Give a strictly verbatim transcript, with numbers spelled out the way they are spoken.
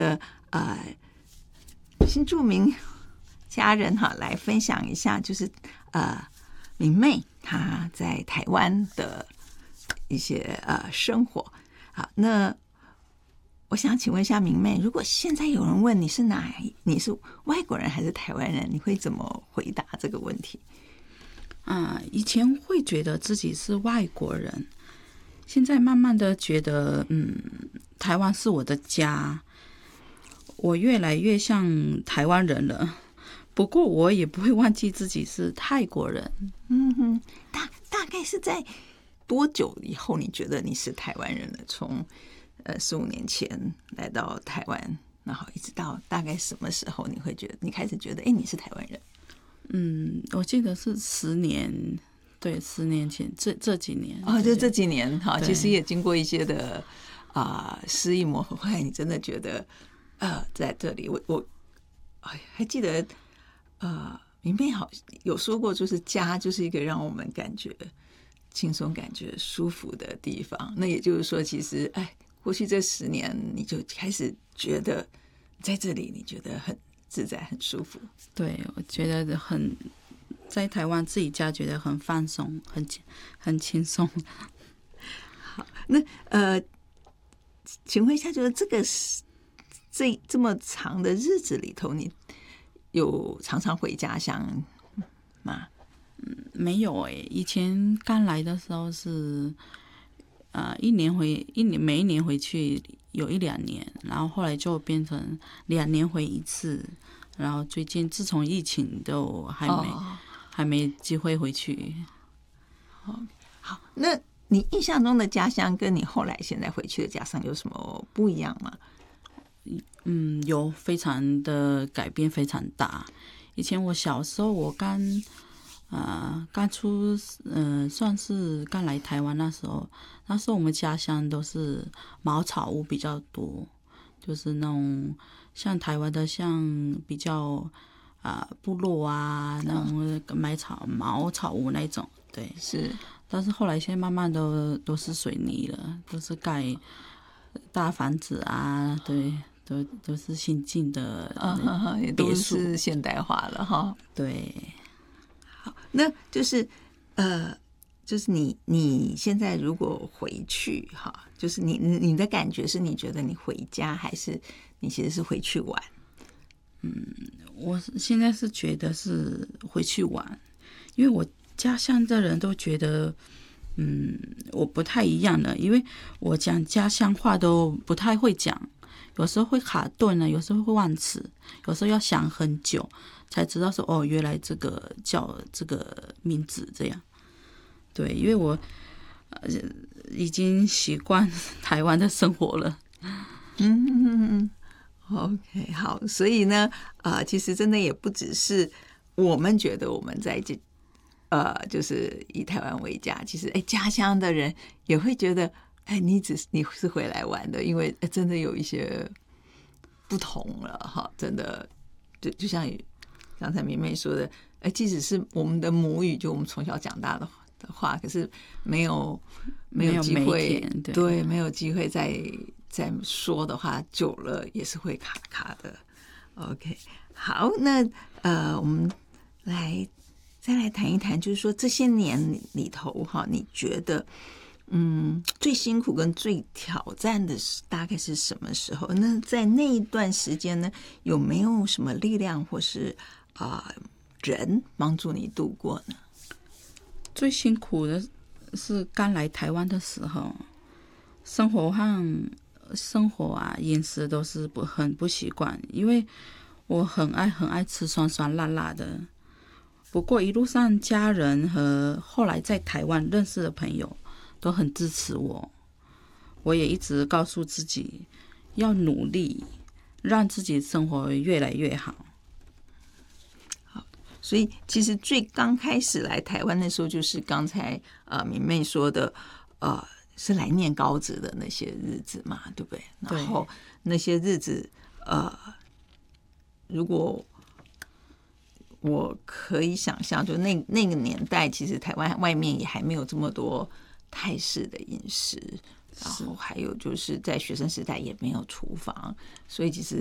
的呃新住民家人哈来分享一下，就是呃明媚她在台湾的一些呃生活。好，那我想请问一下明媚，如果现在有人问你是哪，你是外国人还是台湾人，你会怎么回答这个问题？ 啊，以前会觉得自己是外国人，现在慢慢的觉得，嗯，台湾是我的家，我越来越像台湾人了。不过我也不会忘记自己是泰国人。 嗯哼，大大概是在多久以后你觉得你是台湾人了？从呃十五年前来到台湾，然后一直到大概什么时候你会觉得你开始觉得，哎，你是台湾人？ 嗯，我记得是十年，对，十年前这这几年哦，就这几年哈，其实也经过一些的啊、呃、失意磨合，后来你真的觉得呃在这里，我我哎还记得呃明媚好有说过，就是家就是一个让我们感觉轻松、感觉舒服的地方。那也就是说，其实哎，过去这十年你就开始觉得在这里，你觉得很自在、很舒服。 对，我觉得很在台湾自己家觉得很放松，很很轻松。 好，那呃，请问一下，就是这个这这么长的日子里头，你有常常回家乡吗？ 嗯，没有哎、欸，以前刚来的时候是呃一年回一年，每一年回去有一两年，然后后来就变成两年回一次。然后最近自从疫情都还没、哦、还没机会回去。 好，好，那你印象中的家乡跟你后来现在回去的家乡有什么不一样吗？ 嗯，有非常的改变，非常大。以前我小时候，我刚呃刚出呃算是刚来台湾那时候，那时候我们家乡都是茅草屋比较多，就是那种。像台湾的像比较啊、呃、部落啊那种买草茅草屋那种，对， 是。 但是后来现在慢慢都都是水泥了，都是盖大房子啊，对，都都是新进的啊，也都是现代化了哈。 对， 好，那就是呃，就是你你现在如果回去哈，就是你你的感觉是你觉得你回家还是？你其实是回去玩。 嗯，我现在是觉得是回去玩，因为我家乡的人都觉得，嗯，我不太一样了，因为我讲家乡话都不太会讲，有时候会卡顿了，有时候会忘词，有时候要想很久才知道说哦，原来这个叫这个名字这样。对，因为我、呃、已经习惯台湾的生活了。 嗯嗯嗯。OK， 好，所以呢，呃，其实真的也不只是我们觉得我们在这，呃，就是以台湾为家，其实哎，家乡的人也会觉得，哎，你只是你是回来玩的，因为真的有一些不同了哈，真的，就就像刚才明媚说的，哎，即使是我们的母语，就我们从小长大的的话，可是没有没有机会， 对， 对，没有机会在。再说的话，久了也是会卡卡的。OK， 好，那呃，我们来再来谈一谈，就是说这些年里头哈，你觉得嗯最辛苦跟最挑战的是大概是什么时候？那在那一段时间呢，有没有什么力量或是啊、呃、人帮助你度过呢？ 最辛苦的是刚来台湾的时候，生活上。生活啊，饮食都是不很不习惯，因为我很爱很爱吃酸酸辣辣的。不过一路上家人和后来在台湾认识的朋友都很支持我，我也一直告诉自己要努力，让自己生活越来越好。 好，所以其实最刚开始来台湾的时候，就是刚才呃明媚说的呃。是来念高职的那些日子嘛，对不对？然后那些日子，呃，如果我可以想象，就那那个年代，其实台湾外面也还没有这么多泰式的饮食， 然后还有就是在学生时代也没有厨房，所以其实